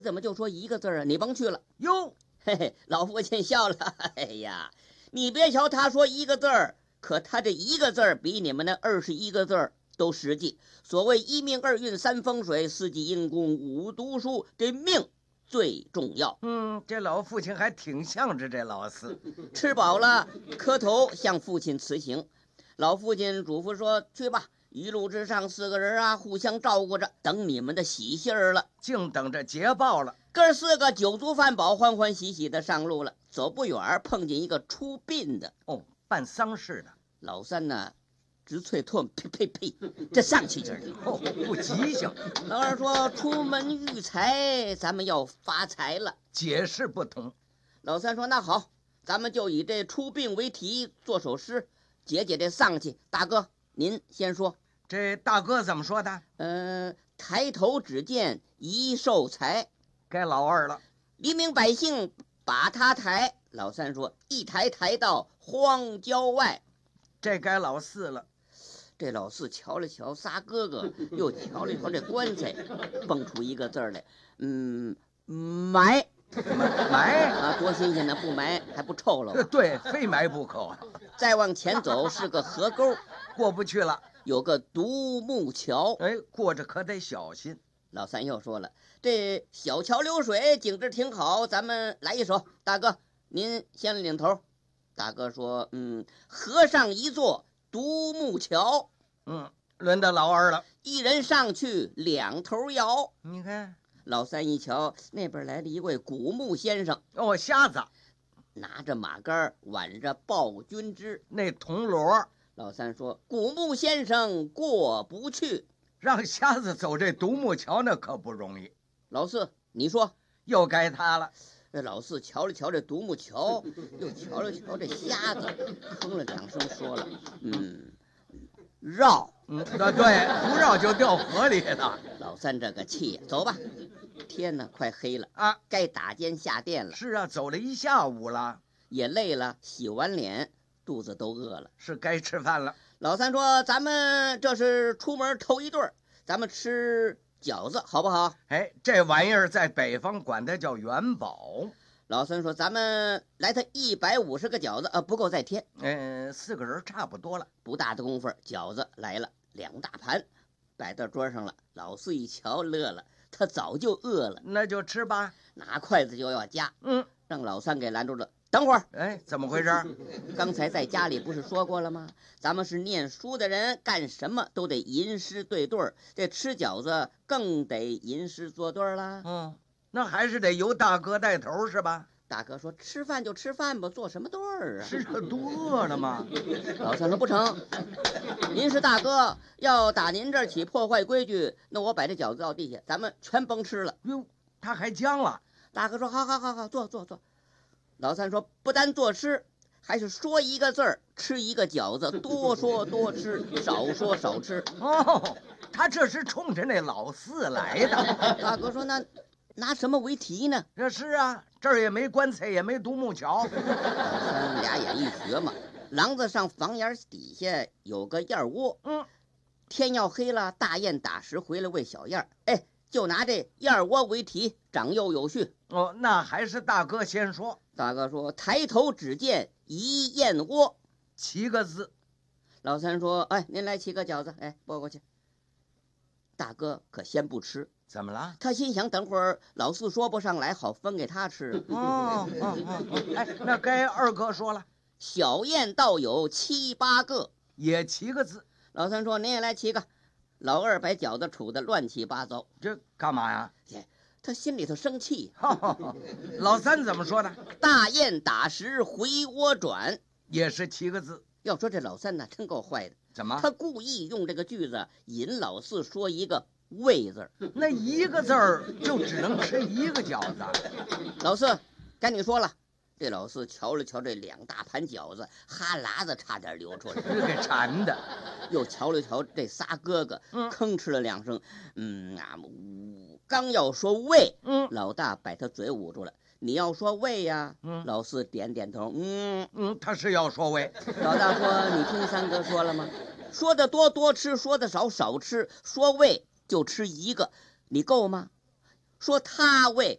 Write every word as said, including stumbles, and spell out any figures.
怎么就说一个字啊？你甭去了。 哟， 嘿嘿，老父亲笑了。哎呀，你别瞧他说一个字儿，可他这一个字儿比你们那二十一个字儿都实际。所谓一命二运三风水四季阴功五读书，这命最重要。 嗯，这老父亲还挺向着这老四。 吃饱了，磕头向父亲辞行。老父亲嘱咐说：“去吧，一路之上四个人啊，互相照顾着，等你们的喜信儿了。” 净等着捷报了。 哥四个酒足饭饱，欢欢喜喜的上路了。走不远，碰见一个出殡的。 哦，办丧事的。 老三呢，直啐唾沫，呸呸呸，这上气劲儿哦，不吉祥。 老二说：“出门遇财，咱们要发财了。” 解释不同。 老三说：“那好，咱们就以这出殡为题做首诗，解解这丧气。大哥，您先说。” 这大哥怎么说的？ 呃，抬头只见一寿财。 该老二了。 黎民百姓把他抬。老三说：“一抬抬到荒郊外。” 这该老四了。 这老四瞧了瞧仨哥哥，又瞧了瞧这棺材，蹦出一个字来，嗯，埋。 埋啊，多新鲜呢！不埋还不臭了。 对，非埋不可。 再往前走是个河沟， 过不去了。 有个独木桥， 哎，过着可得小心。 老三又说了：“这小桥流水，景致挺好，咱们来一首。大哥，您先领头。”大哥说：“嗯，河上一座独木桥。” 嗯，轮到老二了。 一人上去两头摇。 你看， 老三一瞧，那边来了一位古木先生。 哦，瞎子， 拿着马杆，挽着暴君枝， 那铜锣。 老三说：“古木先生过不去。” 让瞎子走这独木桥，那可不容易。 老四，你说。 又该他了。 这老四瞧了瞧这独木桥，又瞧了瞧这瞎子，哼了两声，说了：“嗯，绕。” 嗯，对，不绕就掉河里了。 老三这个气，走吧。天呢，快黑了啊， 该打尖下店了。 是啊，走了一下午了， 也累了，洗完脸，肚子都饿了， 是该吃饭了。 老三说：“咱们这是出门头一顿，咱们吃饺子好不好？” 哎，这玩意儿在北方管它叫元宝。 老三说：“咱们来他一百五十个饺子，呃，不够再添。” 嗯，四个人差不多了。 不大的功夫，饺子来了两大盘，摆到桌上了。老四一瞧乐了，他早就饿了。 那就吃吧， 拿筷子就要夹。 嗯， 让老三给拦住了。等会儿， 哎，怎么回事？ 刚才在家里不是说过了吗？咱们是念书的人，干什么都得吟诗对对儿，这吃饺子更得吟诗作对了。 嗯，那还是得由大哥带头是吧？ 大哥说：“吃饭就吃饭吧，做什么对儿啊？” 是多饿了吗？ 老三说：“不成，您是大哥，要打您这儿起破坏规矩，那我把这饺子到地下，咱们全甭吃了。” 哟，他还僵了。 大哥说：“好好好好，坐坐坐。”老三说：“不单作诗，还是说一个字儿，吃一个饺子，多说多吃，少说少吃。” 哦，他这是冲着那老四来的。 大哥说：“那拿什么为题呢？” 这是啊，这儿也没棺材，也没独木桥。 老三俩眼一学嘛，廊子上房檐底下有个燕窝。 嗯， 天要黑了，大雁打食回来喂小燕儿。哎，就拿这燕窝为题，长幼有序。 哦，那还是大哥先说。 大哥说：“抬头只见一燕窝。” 七个字。 老三说：“哎，您来七个饺子，哎，拨过去。”大哥可先不吃。 怎么了？ 他心想，等会儿老四说不上来，好分给他吃。 哦哦哦，哎，那该二哥说了。 小燕倒有七八个， 也七个字。 老三说：“您也来七个。”老二把饺子杵得乱七八糟。 这干嘛呀？ 他心里头生气。 老三怎么说的？ 大雁打食回窝转， 也是七个字。 要说这老三呢，真够坏的。 怎么？ 他故意用这个句子引老四说一个喂字儿。 那一个字儿就只能吃一个饺子。 老四，该你说了。这老四瞧了瞧这两大盘饺子，哈喇子差点流出来， 是给馋的。 又瞧了瞧这仨哥哥， 嗯， 吭哧了两声，嗯啊，刚要说喂， 嗯， 老大把他嘴捂住了。你要说喂呀， 嗯， 老四点点头，嗯嗯，他是要说喂。 老大说：“你听三哥说了吗？说的多多吃，说的少少吃，说喂就吃一个，你够吗？ 说他为